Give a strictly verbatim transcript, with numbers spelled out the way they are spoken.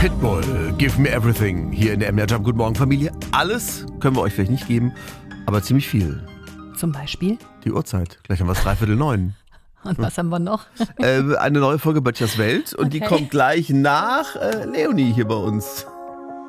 Pitbull, Give Me Everything, hier in der M D R Jump. Guten Morgen, Familie. Alles können wir euch vielleicht nicht geben, aber ziemlich viel. Zum Beispiel? Die Uhrzeit. Gleich haben wir es dreiviertel neun. Und was haben wir noch? Äh, eine neue Folge Böttchers Welt und Okay. die kommt gleich nach äh, Leonie hier bei uns.